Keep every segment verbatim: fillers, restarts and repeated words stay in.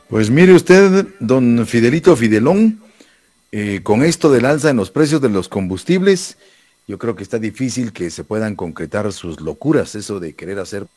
Pues mire usted, don Fidelito Fidelón, eh, con esto del alza en los precios de los combustibles, yo creo que está difícil que se puedan concretar sus locuras, eso de querer hacer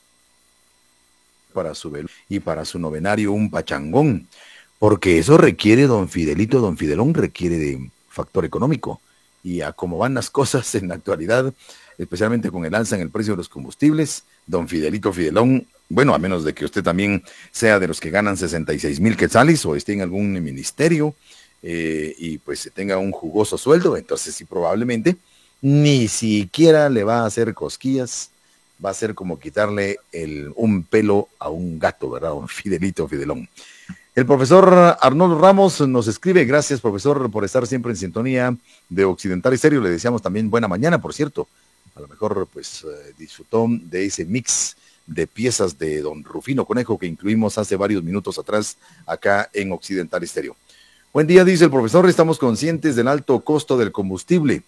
para su vel y para su novenario un pachangón, porque eso requiere, don Fidelito, don Fidelón, requiere de factor económico. Y a cómo van las cosas en la actualidad, especialmente con el alza en el precio de los combustibles, don Fidelito Fidelón, bueno, a menos de que usted también sea de los que ganan sesenta y seis mil quetzales o esté en algún ministerio eh, y pues tenga un jugoso sueldo, entonces sí, probablemente ni siquiera le va a hacer cosquillas, va a ser como quitarle el, un pelo a un gato, ¿verdad? Un Fidelito Fidelón. El profesor Arnoldo Ramos nos escribe, gracias profesor por estar siempre en sintonía de Occidental Estéreo, le deseamos también buena mañana, por cierto, a lo mejor pues eh, disfrutó de ese mix de piezas de don Rufino Conejo que incluimos hace varios minutos atrás acá en Occidental Estéreo. Buen día, dice el profesor, estamos conscientes del alto costo del combustible,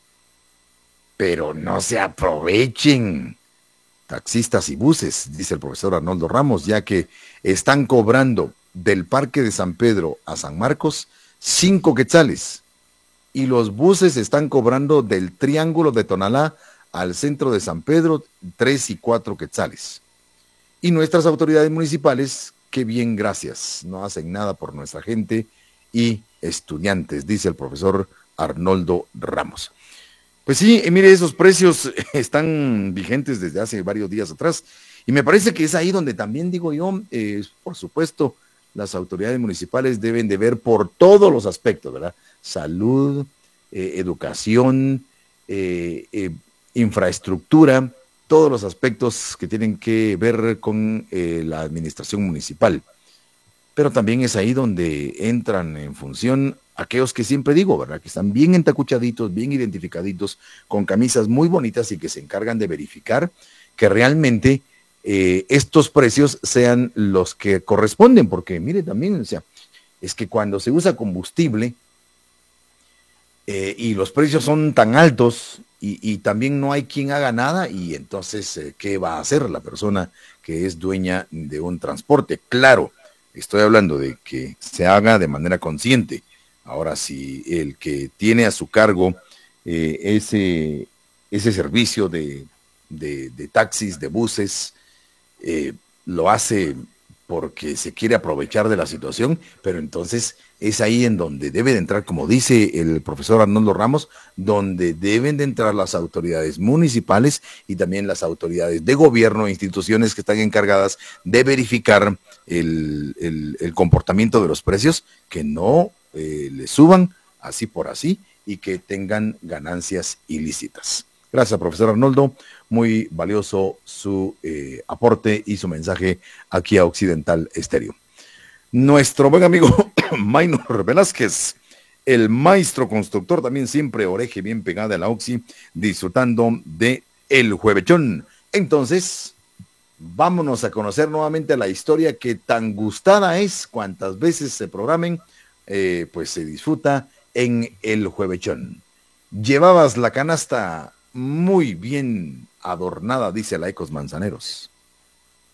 pero no se aprovechen, taxistas y buses, dice el profesor Arnoldo Ramos, ya que están cobrando del Parque de San Pedro a San Marcos cinco quetzales y los buses están cobrando del Triángulo de Tonalá al centro de San Pedro tres y cuatro quetzales. Y nuestras autoridades municipales, qué bien, gracias, no hacen nada por nuestra gente y estudiantes, dice el profesor Arnoldo Ramos. Pues sí, mire, esos precios están vigentes desde hace varios días atrás y me parece que es ahí donde también digo yo, eh, por supuesto, las autoridades municipales deben de ver por todos los aspectos, ¿verdad? Salud, eh, educación, eh, eh, infraestructura, todos los aspectos que tienen que ver con eh, la administración municipal. Pero también es ahí donde entran en función aquellos que siempre digo, ¿verdad? Que están bien entacuchaditos, bien identificaditos, con camisas muy bonitas y que se encargan de verificar que realmente eh, estos precios sean los que corresponden, porque mire también, o sea, es que cuando se usa combustible eh, y los precios son tan altos y, y también no hay quien haga nada, y entonces, eh, ¿qué va a hacer la persona que es dueña de un transporte? Claro, estoy hablando de que se haga de manera consciente. Ahora, si el que tiene a su cargo eh, ese, ese servicio de, de, de taxis, de buses, eh, lo hace porque se quiere aprovechar de la situación, pero entonces es ahí en donde debe de entrar, como dice el profesor Arnoldo Ramos, donde deben de entrar las autoridades municipales y también las autoridades de gobierno, instituciones que están encargadas de verificar el, el, el comportamiento de los precios, que no eh, le suban así por así y que tengan ganancias ilícitas. Gracias, profesor Arnoldo. Muy valioso su eh, aporte y su mensaje aquí a Occidental Estéreo. Nuestro buen amigo Maynor Velázquez, el maestro constructor, también siempre oreje bien pegada a la Oxy, disfrutando de El Juevechón. Entonces, vámonos a conocer nuevamente la historia que tan gustada es, cuantas veces se programen, eh, pues se disfruta en El Juevechón. Llevabas la canasta muy bien adornada, dice la Ecos Manzaneros.